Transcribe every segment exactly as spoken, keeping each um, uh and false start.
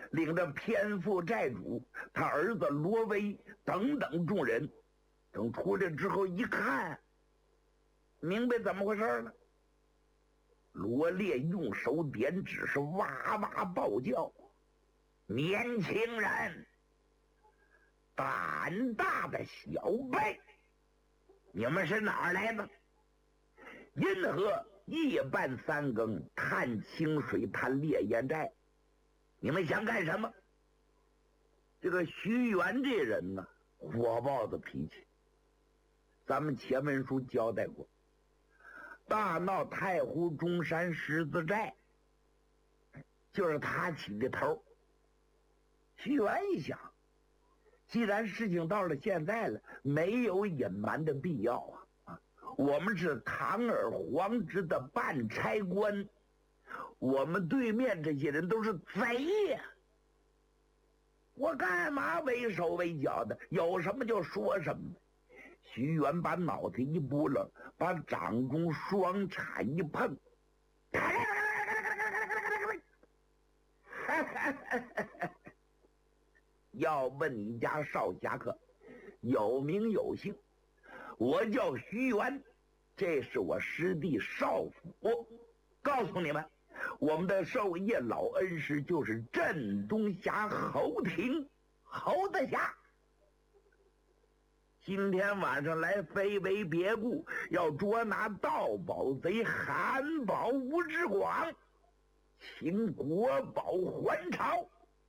领着偏副寨主他儿子罗威等等众人，等出来之后一看，明白怎么回事了。罗烈用手点指，是哇哇暴叫：“年轻人，胆大的小辈，你们是哪儿来的？因何夜半三更探清水滩烈焰寨？你们想干什么？”这个徐元这人呢，火爆的脾气，咱们前文书交代过，大闹太湖中山狮子寨，就是他起的头。徐元一想，既然事情到了现在了，没有隐瞒的必要啊！啊，我们是堂而皇之的办差官，我们对面这些人都是贼呀！我干嘛为手为脚的？有什么就说什么。徐元把脑袋一拨楞，把掌中双叉一碰，要问你家少侠客，有名有姓，我叫徐元，这是我师弟少府。告诉你们，我们的授业老恩师就是镇东侠侯廷，侯大侠。今天晚上来非为别故，要捉拿盗宝贼韩宝吴之广，请国宝还朝。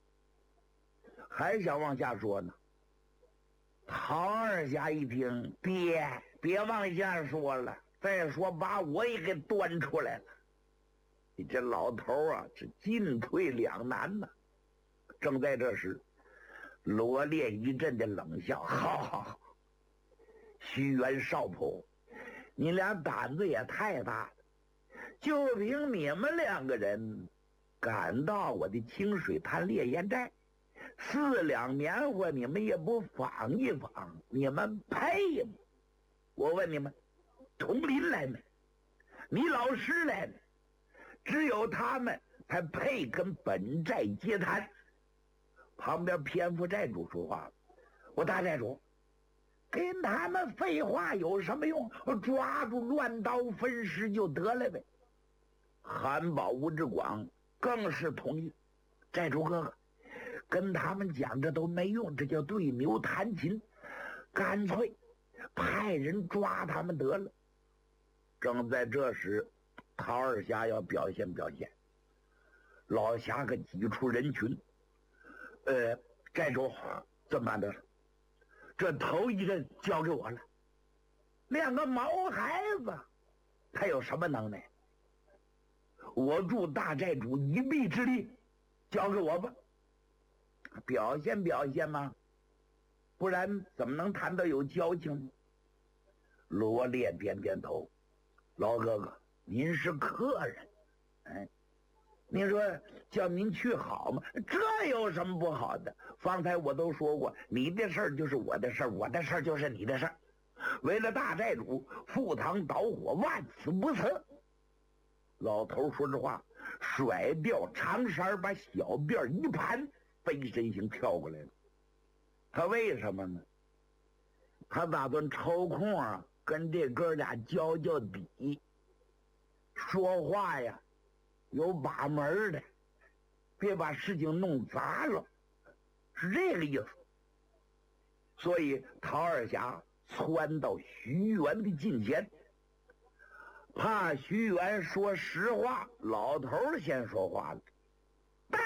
还想往下说呢，唐二侠一听，爹别往下说了，再说把我也给端出来了。你这老头啊，是进退两难呢。正在这时，罗烈一阵的冷笑：“好好好，徐元少仆，你俩胆子也太大了！就凭你们两个人，赶到我的清水滩烈焰寨，四两棉花你们也不纺一纺，你们配吗？我问你们，佟林来没？你老师来没？只有他们才配跟本寨接谈。”旁边偏副寨主说话了：“我大寨主，跟他们废话有什么用？抓住乱刀分尸就得了呗。”韩宝吴之广更是同意：“寨主哥哥，跟他们讲这都没用，这叫对牛弹琴，干脆派人抓他们得了。”正在这时，陶二侠要表现表现，老侠可挤出人群：“呃，寨主，这么办得了？这头一个交给我了。两个毛孩子，他有什么能耐？我助大寨主一臂之力，交给我吧，表现表现嘛，不然怎么能谈到有交情呢？”罗烈点点头：“老哥哥，您是客人，哎，您说叫您去好吗？这有什么不好的？方才我都说过，你的事儿就是我的事儿，我的事儿就是你的事儿。为了大寨主，赴汤蹈火，万死不辞。”老头说这话，甩掉长衫，把小辫一盘，飞身形跳过来了。他为什么呢？他打算抽空啊，跟这哥俩交交底，说话呀有把门的，别把事情弄砸了，是这个意思。所以陶二侠窜到徐元的近前，怕徐元说实话，老头先说话了：“呆，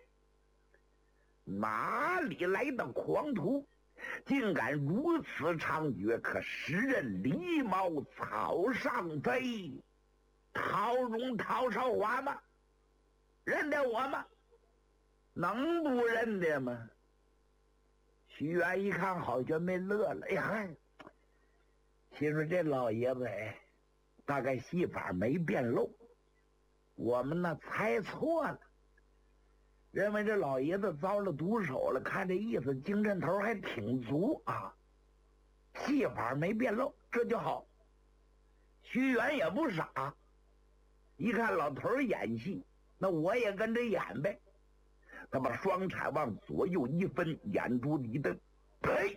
哪里来的狂徒，竟敢如此猖獗，可食人狸猫草上飞，陶荣陶少华吗？认得我吗？能不认得吗？”徐元一看，好像没乐了。哎呀，心说这老爷子哎，大概戏法没变漏，我们呢猜错了，认为这老爷子遭了毒手了。看这意思，精神头还挺足啊，戏法没变漏，这就好。徐元也不傻，一看老头演戏，那我也跟着演呗。 他把双叉往左右一分，眼珠子一瞪，呸！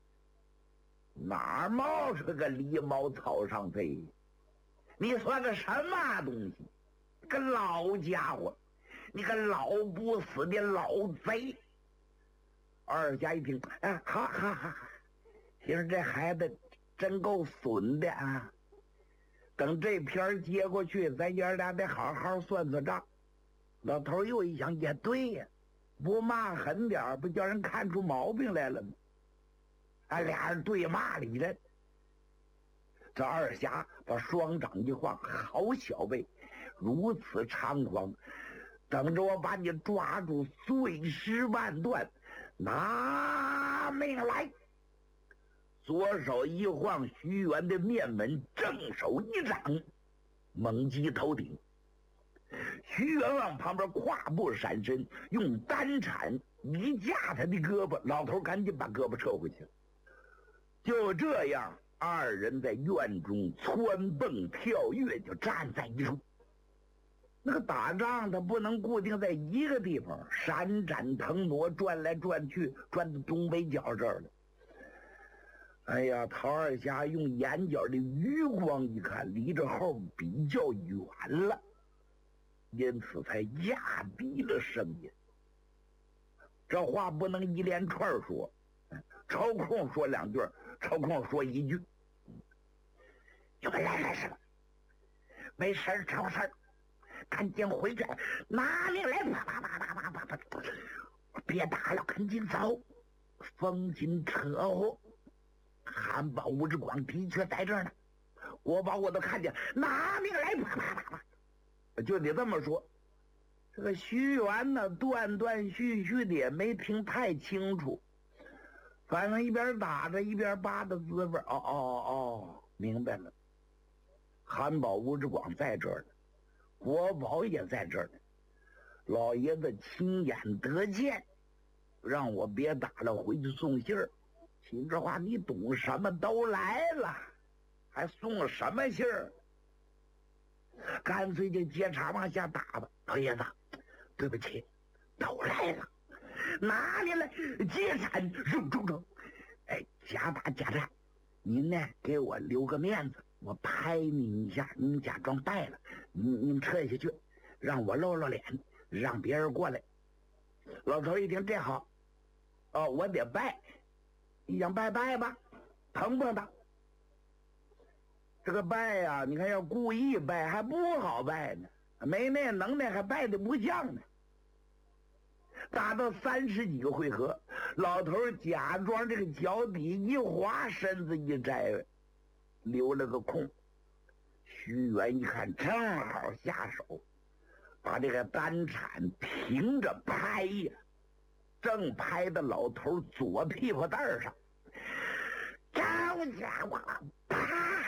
哪冒出个狸猫草上飞？你算个什么东西？个老家伙，你个老不死的老贼！二侠一听，啊，哈哈哈！其实这孩子真够损的啊！等这片接过去，咱爷俩得好好算算账。老头又一想，也对呀，不骂狠点不叫人看出毛病来了吗？啊，俩人对骂了一阵。这二侠把双掌一晃，好小辈，如此猖狂，等着我把你抓住，碎尸万段，拿命来！左手一晃，徐元的面门，正手一掌，猛击头顶。徐元往旁边跨步闪身，用单铲一架他的胳膊，老头赶紧把胳膊撤回去。就这样，二人在院中蹿蹦跳跃，就站在一处。那个打仗他不能固定在一个地方，闪展腾挪，转来转去，转到东北角这儿了。哎呀，陶二侠用眼角的余光一看，离这后比较远了，因此才压低了声音。这话不能一连串说，抽空说两句，抽空说一句。你们来干什么？没事儿找事儿，赶紧回去，拿命来！啪啪啪啪啪啪啪！别打了，赶紧走！风紧车祸。汉堡吴志广的确在这儿呢，国宝我都看见，拿命来！啪啪啪啪！就得这么说。这个徐元呢，断断续续的也没听太清楚，反正一边打着一边扒的滋味。哦哦哦，明白了。汉堡吴志广在这儿呢，国宝也在这儿呢。老爷子亲眼得见，让我别打了，回去送信儿。秦志华，你懂什么？都来了，还送什么信儿？干脆就接茬往下打吧。老爷子，对不起，都来了，哪里来？接铲，扔中中。哎，假打假战，您呢给我留个面子，我拍你一下，您假装败了，您您撤下去，让我露露脸，让别人过来。老头一听这好，哦，我得拜。你想拜拜吧，疼不疼？这个拜呀、啊，你看要故意拜还不好拜呢，没那能耐还拜的不像呢。打到三十几个回合，老头假装这个脚底一滑，身子一摘，留了个空。徐元一看正好下手，把这个单铲平着拍呀，正拍的老头左屁股蛋上。这家伙，啪！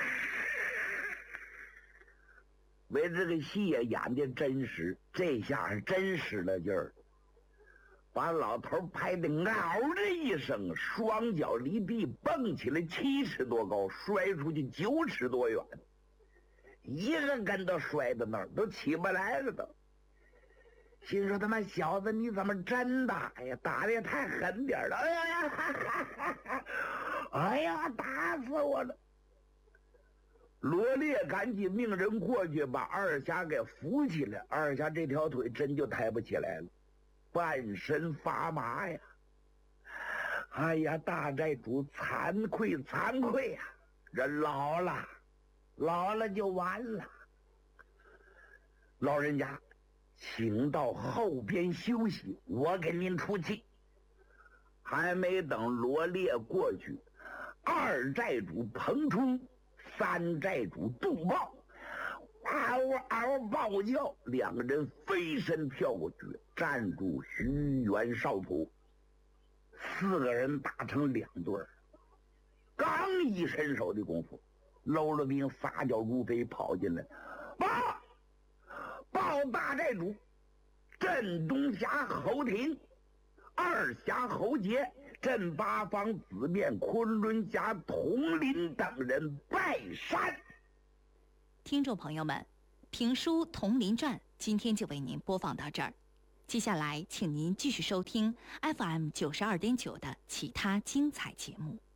为这个戏也演的真实，这下是真实了劲儿，把老头拍的嗷的一声，双脚离地蹦起来七尺多高，摔出去九尺多远，一个跟头摔到那儿都起不来了都。心说他妈小子你怎么真打呀？打的也太狠点了！哎呀，哈哈哈哈哎呀，打死我了！罗烈赶紧命人过去把二侠给扶起来，二侠这条腿真就抬不起来了，半身发麻呀！哎呀，大寨主惭愧惭愧呀！人老了，老了就完了。老人家，请到后边休息，我给您出气。还没等罗烈过去，二寨主彭冲，三寨主杜豹，嗷嗷暴叫，两个人飞身跳过去，站住徐元少普。四个人打成两对儿，刚一伸手的功夫，搂了兵撒脚如飞跑进来，报报大寨主，镇东峡侯廷，二峡侯杰，镇八方子面，昆仑峡统领等人拜山。 听众朋友们，评书《铜陵传》今天就为您播放到这儿， 接下来，请您继续收听 F M 九十二点九的其他精彩节目。